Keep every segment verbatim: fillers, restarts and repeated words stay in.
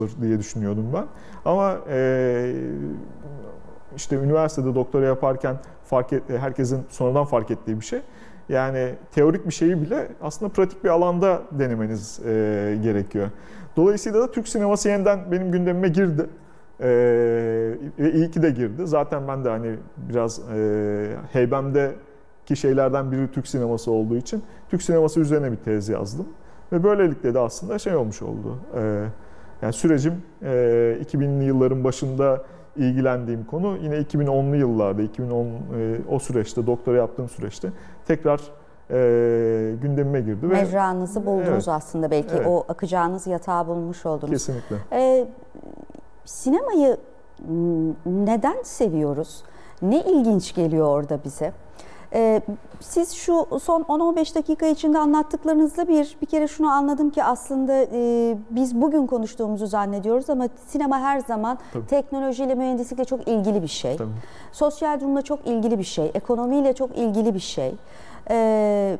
diye düşünüyordum ben. Ama e, işte üniversitede doktora yaparken fark et, herkesin sonradan fark ettiği bir şey. Yani teorik bir şeyi bile aslında pratik bir alanda denemeniz e, gerekiyor. Dolayısıyla da Türk sineması yeniden benim gündemime girdi. Ee, ve iyi ki de girdi. Zaten ben de hani biraz e, heybemdeki şeylerden biri Türk sineması olduğu için Türk sineması üzerine bir tez yazdım. Ve böylelikle de aslında şey olmuş oldu. Ee, yani sürecim e, iki binli yılların başında ilgilendiğim konu yine iki bin onlu yıllarda, iki bin on e, o süreçte, doktora yaptığım süreçte tekrar e, gündemime girdi. Mecranızı buldunuz evet, aslında belki evet. o akacağınız yatağı bulmuş oldunuz. Kesinlikle. Ee, sinemayı neden seviyoruz? Ne ilginç geliyor orada bize? Ee, siz şu son on on beş dakika içinde anlattıklarınızla bir bir kere şunu anladım ki aslında e, biz bugün konuştuğumuzu zannediyoruz ama sinema her zaman Tabii. teknolojiyle, mühendislikle çok ilgili bir şey. Tabii. Sosyal durumla çok ilgili bir şey, ekonomiyle çok ilgili bir şey. Ee,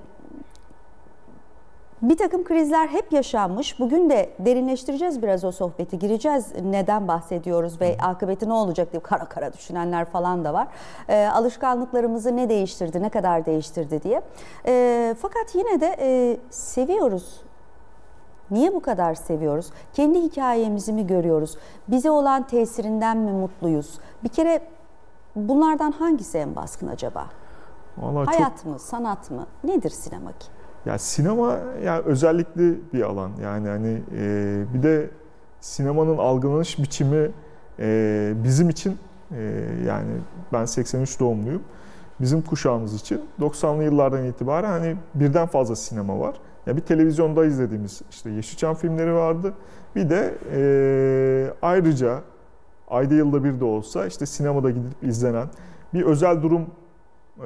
Bir takım krizler hep yaşanmış. Bugün de derinleştireceğiz biraz o sohbeti. Gireceğiz neden bahsediyoruz ve akıbeti ne olacak diye kara kara düşünenler falan da var. E, alışkanlıklarımızı ne değiştirdi, ne kadar değiştirdi diye. E, fakat yine de e, seviyoruz. Niye bu kadar seviyoruz? Kendi hikayemizi mi görüyoruz? Bize olan tesirinden mi mutluyuz? Bir kere bunlardan hangisi en baskın acaba? Vallahi Hayat çok... mı, sanat mı? Nedir sinema ki? Ya sinema yani özellikli bir alan. Yani hani e, bir de sinemanın algılanış biçimi e, bizim için e, yani ben seksen üç doğumluyum. Bizim kuşağımız için doksanlı yıllardan itibaren hani birden fazla sinema var. Ya bir televizyonda izlediğimiz işte Yeşilçam filmleri vardı. Bir de e, ayrıca ayda yılda bir de olsa işte sinemada gidip izlenen bir özel durum Ee,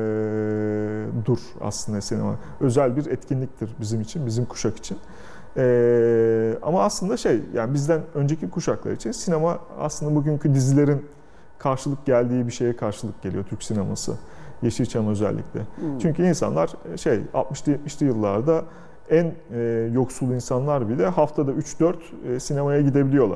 dur aslında sinema. Özel bir etkinliktir bizim için, bizim kuşak için. Ee, ama aslında şey, yani bizden önceki kuşaklar için sinema aslında bugünkü dizilerin karşılık geldiği bir şeye karşılık geliyor Türk sineması. Yeşilçam özellikle. Hmm. Çünkü insanlar şey altmışlı yetmişli yıllarda en e, yoksul insanlar bile haftada üç dört e, sinemaya gidebiliyorlar.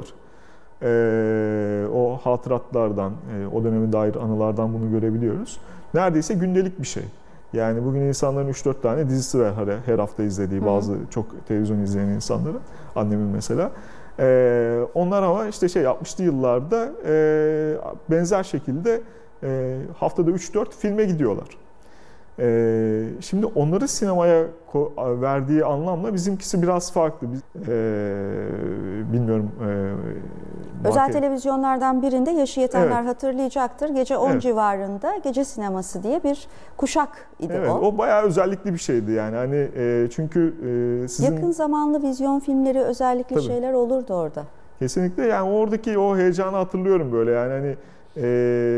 Ee, o hatıratlardan, e, o döneme dair anılardan bunu görebiliyoruz. Neredeyse gündelik bir şey. Yani bugün insanların üç dört tane dizisi var her hafta izlediği bazı Hı. çok televizyon izleyen insanların. Annemin mesela. Ee, onlar ama işte şey altmışlı yıllarda e, benzer şekilde e, haftada üç dört filme gidiyorlar. Ee, şimdi onları sinemaya verdiği anlamla bizimkisi biraz farklı. Biz, ee, bilmiyorum. E, Özel televizyonlardan birinde yaşı yetenler evet. hatırlayacaktır. Gece on evet. civarında gece sineması diye bir kuşak idi evet, o. O bayağı özellikli bir şeydi yani. Hani e, çünkü e, sizin yakın zamanlı vizyon filmleri özellikle Tabii. şeyler olurdu orada. Kesinlikle yani oradaki o heyecanı hatırlıyorum böyle yani hani e,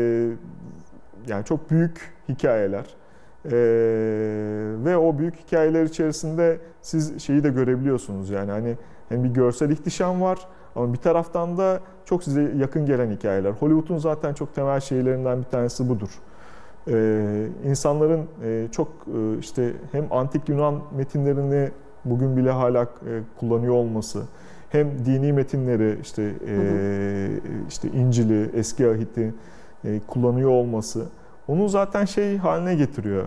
yani çok büyük hikayeler. Ee, ve o büyük hikayeler içerisinde siz şeyi de görebiliyorsunuz yani hani hem bir görsel ihtişam var ama bir taraftan da çok size yakın gelen hikayeler. Hollywood'un zaten çok temel şeylerinden bir tanesi budur. Ee, insanların e, çok e, işte hem antik Yunan metinlerini bugün bile hala e, kullanıyor olması, hem dini metinleri işte e, hı hı. işte İncil'i, Eski Ahit'i e, kullanıyor olması. Onu zaten şey haline getiriyor.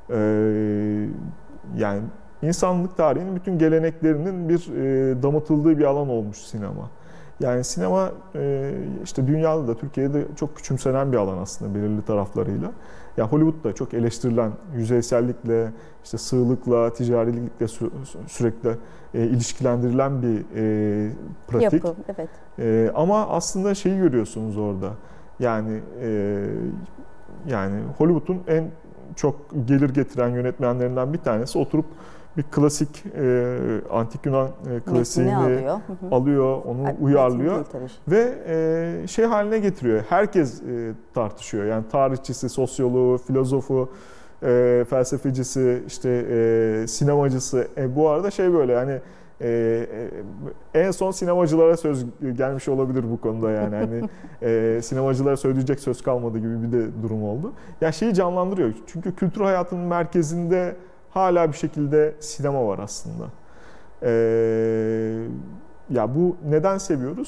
Ee, yani insanlık tarihinin bütün geleneklerinin bir e, damıtıldığı bir alan olmuş sinema. Yani sinema e, işte dünyada da Türkiye'de çok küçümsenen bir alan aslında belirli taraflarıyla. Ya Hollywood'da çok eleştirilen yüzeysellikle, işte sığlıkla, ticarilikle sü- sürekli e, ilişkilendirilen bir e, pratik. Yapı, evet. E, ama aslında şeyi görüyorsunuz orada. Yani e, Yani Hollywood'un en çok gelir getiren yönetmenlerinden bir tanesi oturup bir klasik e, antik Yunan e, klasiğini alıyor. alıyor, onu Hayır, uyarlıyor ve e, şey haline getiriyor. Herkes e, tartışıyor. Yani tarihçisi, sosyoloğu, filozofu, e, felsefecisi, işte e, sinemacısı. E, bu arada şey böyle yani Ee, en son sinemacılara söz gelmiş olabilir bu konuda yani hani e, sinemacılara söyleyecek söz kalmadı gibi bir de durum oldu. Ya şeyi canlandırıyor çünkü kültür hayatının merkezinde hala bir şekilde sinema var aslında. Ee, ya bu neden seviyoruz?